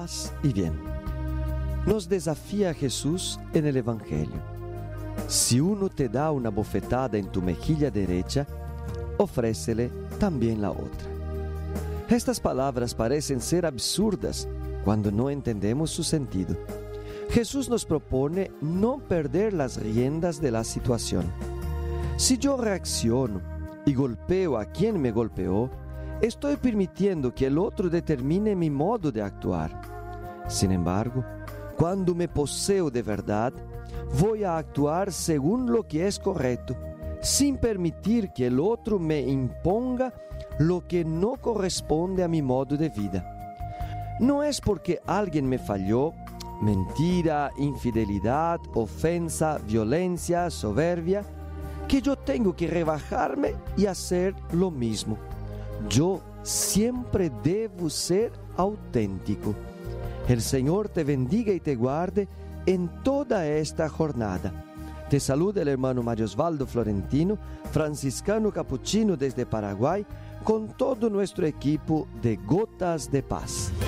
paz y bien. Nos desafía Jesús en el Evangelio. Si uno te da una bofetada en tu mejilla derecha, ofrécele también la otra. Estas palabras parecen ser absurdas cuando no entendemos su sentido. Jesús nos propone no perder las riendas de la situación. Si yo reacciono y golpeo a quien me golpeó, estoy permitiendo que el otro determine mi modo de actuar. Sin embargo, cuando me poseo de verdad, voy a actuar según lo que es correcto, sin permitir que el otro me imponga lo que no corresponde a mi modo de vida. No es porque alguien me falló, mentira, infidelidad, ofensa, violencia, soberbia, que yo tengo que rebajarme y hacer lo mismo. Yo siempre debo ser auténtico. El Señor te bendiga y te guarde en toda esta jornada. Te saluda el hermano Mario Osvaldo Florentino, franciscano capuchino desde Paraguay, con todo nuestro equipo de Gotas de Paz.